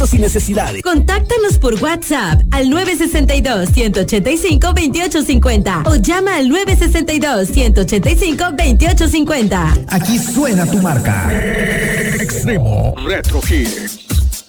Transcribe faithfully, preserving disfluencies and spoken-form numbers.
y necesidades. Contáctanos por WhatsApp al nueve seis dos, uno ocho cinco, dos ocho cinco cero o llama al nueve seis dos, uno ocho cinco, dos ocho cinco cero. Aquí suena tu marca. Extremo Retro Hits.